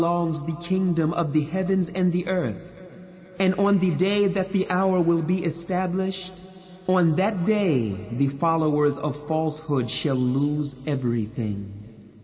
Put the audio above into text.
belongs the kingdom of the heavens and the earth. And on the day that the hour will be established, on that day the followers of falsehood shall lose everything.